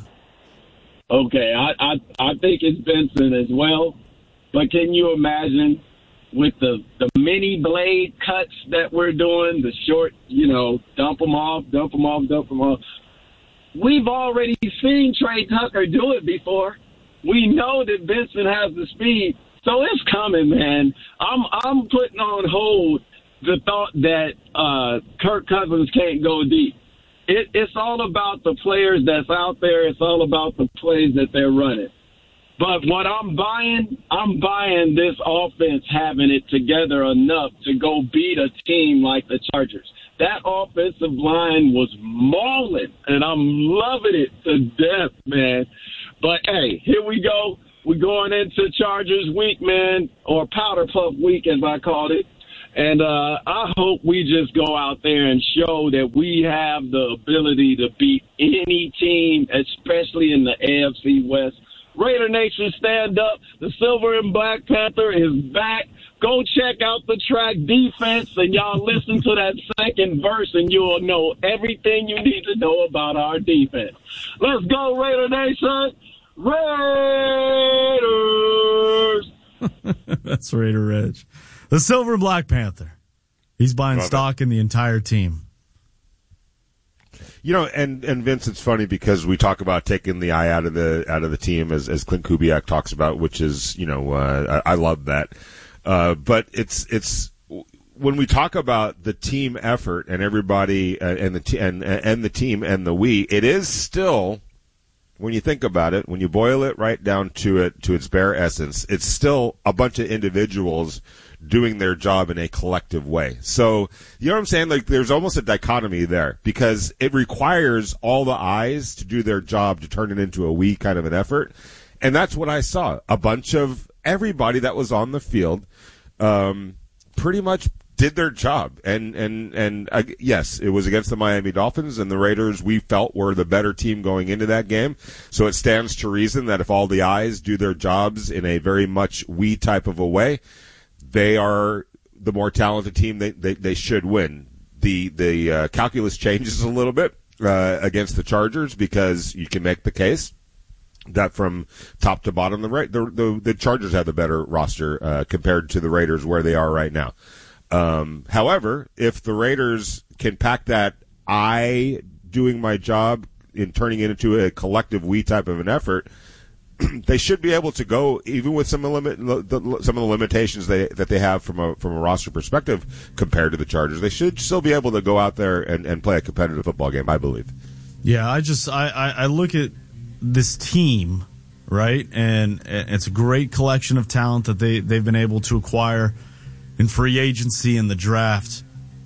Okay, I think it's Benson as well. But can you imagine with the mini blade cuts that we're doing, the short, dump them off. We've already seen Trey Tucker do it before. We know that Vincent has the speed, so it's coming, man. I'm putting on hold the thought that Kirk Cousins can't go deep. It's all about the players that's out there. It's all about the plays that they're running. But what I'm buying this offense having it together enough to go beat a team like the Chargers. That offensive line was mauling, and I'm loving it to death, man. But, hey, here we go. We're going into Chargers week, man, or Powder Puff week, as I called it. And I hope we just go out there and show that we have the ability to beat any team, especially in the AFC West. Raider Nation, stand up. The Silver and Black Panther is back. Go check out the track defense, and y'all listen to that second verse, and you'll know everything you need to know about our defense. Let's go, Raider Nation. Raiders! That's Raider Reg. The Silver and Black Panther. He's buying stock in the entire team. And Vince, it's funny because we talk about taking the eye out of the team as Clint Kubiak talks about, which is, I love that. But it's when we talk about the team effort and everybody and the team and the we, it is still, when you think about it, when you boil it right down to its bare essence, it's still a bunch of individuals doing their job in a collective way. So, you know what I'm saying? Like, there's almost a dichotomy there because it requires all the eyes to do their job to turn it into a we kind of an effort. And that's what I saw. A bunch of everybody that was on the field, pretty much did their job. And yes, it was against the Miami Dolphins, and the Raiders, we felt, were the better team going into that game. So it stands to reason that if all the eyes do their jobs in a very much we type of a way, they are the more talented team. They should win. The calculus changes a little bit against the Chargers because you can make the case that from top to bottom, the Chargers have the better roster compared to the Raiders where they are right now. However, if the Raiders can pack that I doing my job in turning it into a collective we type of an effort, they should be able to go, even with some of the limitations that they have from a roster perspective compared to the Chargers. They should still be able to go out there and play a competitive football game, I believe. Yeah, I look at this team, right, and it's a great collection of talent that they've been able to acquire in free agency and the draft.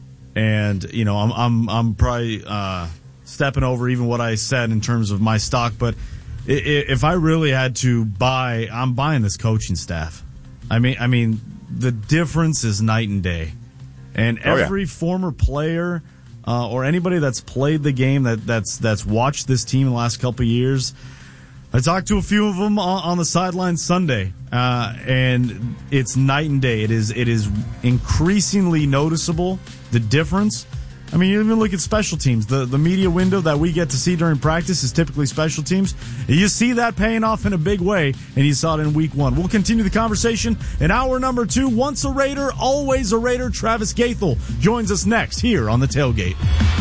And I'm probably stepping over even what I said in terms of my stock, but if I really had to buy, I'm buying this coaching staff. I mean, the difference is night and day. And every former player or anybody that's played the game that's watched this team in the last couple of years, I talked to a few of them on the sideline Sunday, and it's night and day. It is increasingly noticeable, the difference. I mean, you even look at special teams. The media window that we get to see during practice is typically special teams. You see that paying off in a big way, and you saw it in week one. We'll continue the conversation in hour number 2. Once a Raider, always a Raider. Travis Gaethel joins us next here on The Tailgate.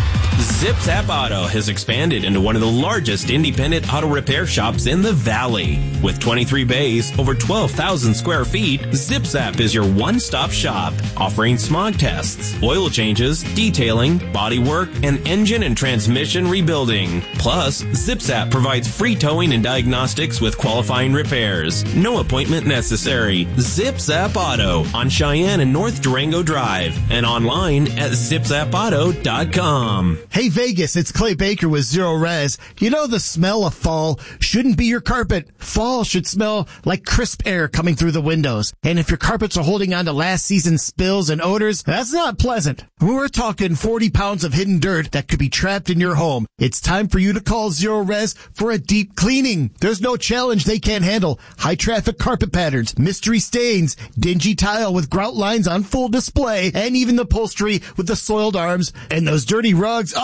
ZipZap Auto has expanded into one of the largest independent auto repair shops in the Valley. With 23 bays, over 12,000 square feet, ZipZap is your one-stop shop, offering smog tests, oil changes, detailing, bodywork, and engine and transmission rebuilding. Plus, ZipZap provides free towing and diagnostics with qualifying repairs. No appointment necessary. ZipZap Auto on Cheyenne and North Durango Drive and online at zipzapauto.com. Hey Vegas, it's Clay Baker with Zero Res. You know the smell of fall shouldn't be your carpet. Fall should smell like crisp air coming through the windows. And if your carpets are holding on to last season's spills and odors, that's not pleasant. We're talking 40 pounds of hidden dirt that could be trapped in your home. It's time for you to call Zero Res for a deep cleaning. There's no challenge they can't handle. High traffic carpet patterns, mystery stains, dingy tile with grout lines on full display, and even the upholstery with the soiled arms and those dirty rugs.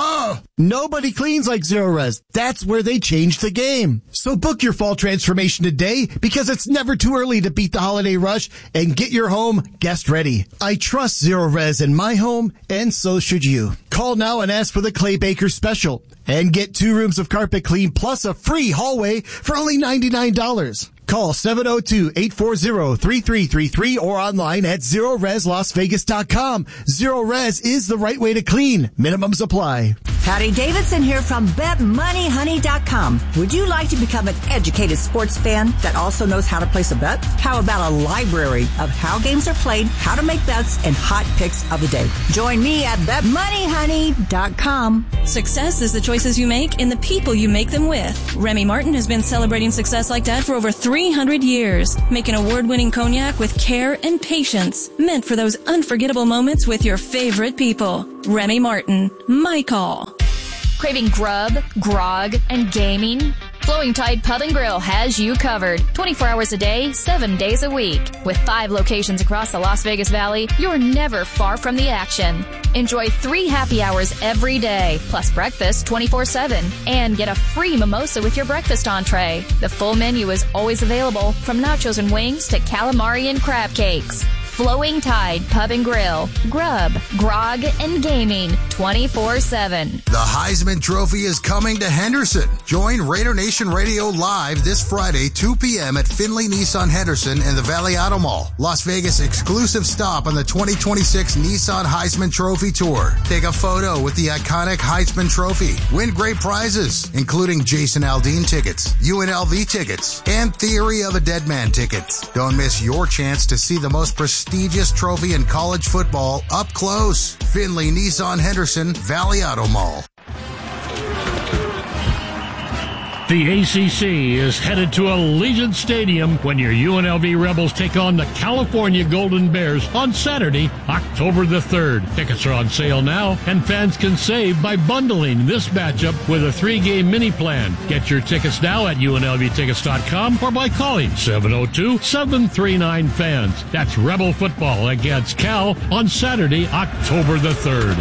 Nobody cleans like Zero Res. That's where they changed the game. So book your fall transformation today because it's never too early to beat the holiday rush and get your home guest ready. I trust Zero Res in my home, and so should you. Call now and ask for the Clay Baker special and get 2 rooms of carpet clean plus a free hallway for only $99. Call 702-840-3333 or online at ZeroResLasVegas.com. Zero Res is the right way to clean. Minimums apply. Patty Davidson here from BetMoneyHoney.com. Would you like to become an educated sports fan that also knows how to place a bet? How about a library of how games are played, how to make bets, and hot picks of the day? Join me at BetMoneyHoney.com. Success is the choices you make and the people you make them with. Remy Martin has been celebrating success like that for over 300 years. Make an award-winning cognac with care and patience, meant for those unforgettable moments with your favorite people. Remy Martin, my call. Craving grub, grog, and gaming? Flowing Tide Pub and Grill has you covered. 24 hours a day, 7 days a week. With 5 locations across the Las Vegas Valley, you're never far from the action. Enjoy 3 happy hours every day, plus breakfast 24/7. And get a free mimosa with your breakfast entree. The full menu is always available, from nachos and wings to calamari and crab cakes. Flowing Tide Pub and Grill. Grub, grog, and gaming 24/7. The Heisman Trophy is coming to Henderson. Join Raider Nation Radio live this Friday, 2 p.m. at Finley Nissan Henderson and the Valley Auto Mall. Las Vegas exclusive stop on the 2026 Nissan Heisman Trophy Tour. Take a photo with the iconic Heisman Trophy. Win great prizes, including Jason Aldean tickets, UNLV tickets, and Theory of a Dead Man tickets. Don't miss your chance to see the most prestigious trophy in college football up close. Finley Nissan Henderson, Valley Auto Mall. The ACC is headed to Allegiant Stadium when your UNLV Rebels take on the California Golden Bears on Saturday, October the 3rd. Tickets are on sale now, and fans can save by bundling this matchup with a 3-game mini plan. Get your tickets now at UNLVtickets.com or by calling 702-739-FANS. That's Rebel football against Cal on Saturday, October the 3rd.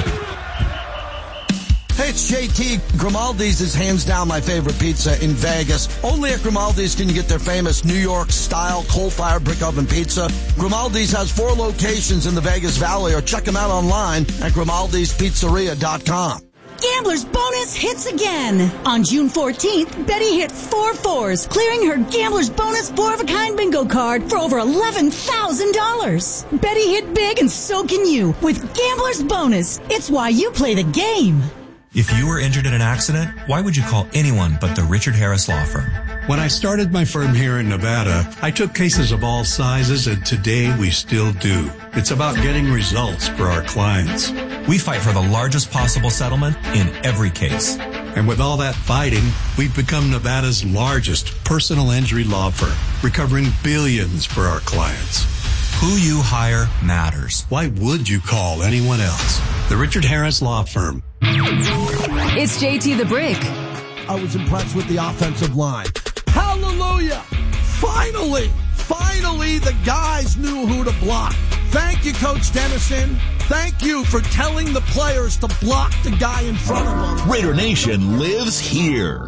Hey, it's JT. Grimaldi's is hands down my favorite pizza in Vegas. Only at Grimaldi's can you get their famous New York-style coal-fired brick oven pizza. Grimaldi's has 4 locations in the Vegas Valley, or check them out online at Grimaldi'sPizzeria.com. Gambler's Bonus hits again. On June 14th, Betty hit 4 fours, clearing her Gambler's Bonus 4-of-a-kind bingo card for over $11,000. Betty hit big, and so can you with Gambler's Bonus. It's why you play the game. If you were injured in an accident, why would you call anyone but the Richard Harris Law Firm? When I started my firm here in Nevada, I took cases of all sizes, and today we still do. It's about getting results for our clients. We fight for the largest possible settlement in every case. And with all that fighting, we've become Nevada's largest personal injury law firm, recovering billions for our clients. Who you hire matters. Why would you call anyone else? The Richard Harris Law Firm. It's JT the Brick. I was impressed with the offensive line. Hallelujah! Finally, the guys knew who to block. Thank you, Coach Dennison. Thank you for telling the players to block the guy in front of them. Raider Nation lives here.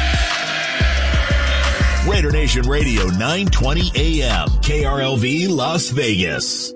Raider Nation Radio 920 AM, KRLV Las Vegas.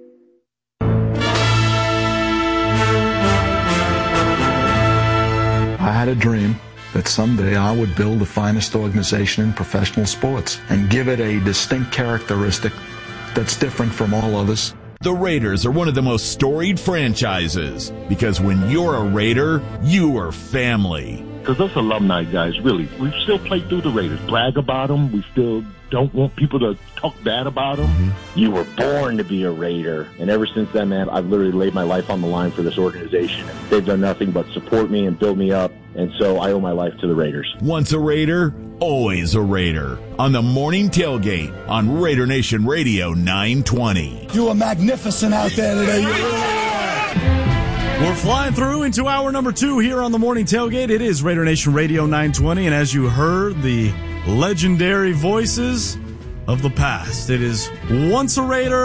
I had a dream that someday I would build the finest organization in professional sports and give it a distinct characteristic that's different from all others. The Raiders are one of the most storied franchises because when you're a Raider, you are family. Because us alumni guys, really, we still play through the Raiders, brag about them. We still don't want people to talk bad about them. Mm-hmm. You were born to be a Raider. And ever since then, man, I've literally laid my life on the line for this organization. They've done nothing but support me and build me up. And so I owe my life to the Raiders. Once a Raider, always a Raider. On the morning tailgate on Raider Nation Radio 920. You are magnificent out there today. We're flying through into hour number 2 here on the morning tailgate. It is Raider Nation Radio 920, and as you heard, the legendary voices of the past. It is once a Raider,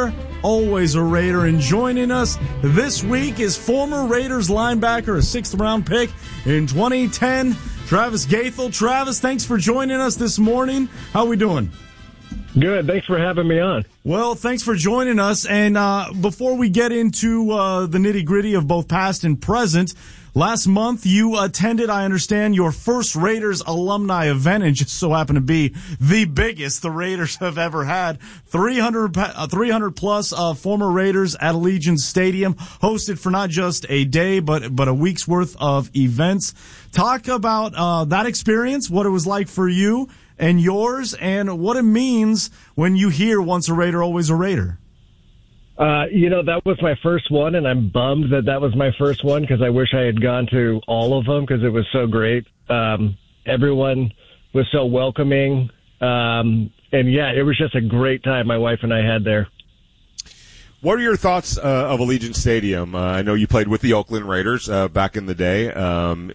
always a Raider. And joining us this week is former Raiders linebacker, a 6th-round pick in 2010, Travis Gaethel. Travis, thanks for joining us this morning. How we doing? Good. Thanks for having me on. Well, thanks for joining us. And before we get into the nitty-gritty of both past and present, last month you attended, I understand, your first Raiders alumni event, and just so happened to be the biggest the Raiders have ever had. 300 plus former Raiders at Allegiant Stadium, hosted for not just a day, but a week's worth of events. Talk about that experience, what it was like for you and yours, and what it means when you hear once a Raider, always a Raider. That was my first one, and I'm bummed that was my first one because I wish I had gone to all of them because it was so great. Everyone was so welcoming. And yeah, it was just a great time my wife and I had there. What are your thoughts of Allegiant Stadium? I know you played with the Oakland Raiders back in the day.